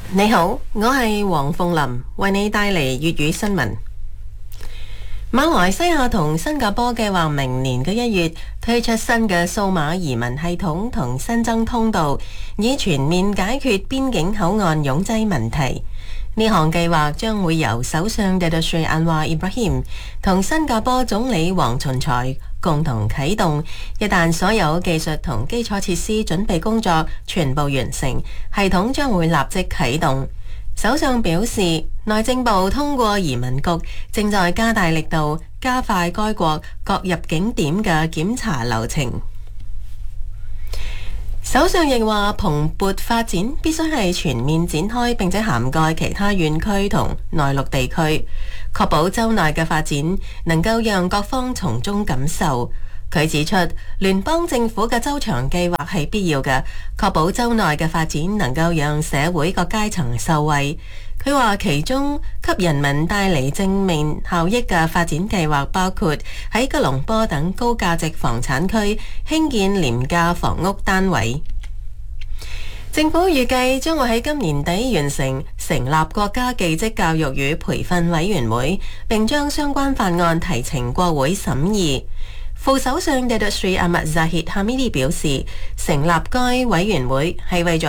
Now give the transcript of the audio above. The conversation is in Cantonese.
你好，我係黃鳳琳，為你帶嚟粵語新聞。馬來西亞同新加坡計劃明年嘅1月推出新嘅數碼移民系統同新增通道，以全面解決邊境口岸擁擠問題。呢項計劃將會由首相 Datuk Seri Anwar Ibrahim 同新加坡總理黃循財共同啟動。一旦所有技術同基礎設施準備工作全部完成，系統將會立即啟動。首相表示，內政部通過移民局正在加大力度，加快該國各入境點嘅檢查流程。首相亦話，蓬勃發展必須係全面展開，並且涵蓋其他縣區同內陸地區，確保州內嘅發展能夠讓各方從中感受。佢指出，聯邦政府嘅周長計劃係必要嘅，確保州內嘅發展能夠讓社會各階層受惠。佢話其中給人民帶嚟正面效益嘅發展計劃包括喺吉隆坡等高價值房產區興建廉價房屋單位。政府預計將會喺今年底完成立國家技職教育與培訓委員會，並將相關法案提呈國會審議。副首相 Datuk Seri Ahmad Zahid Hamidi 表示，成立該委員會係為咗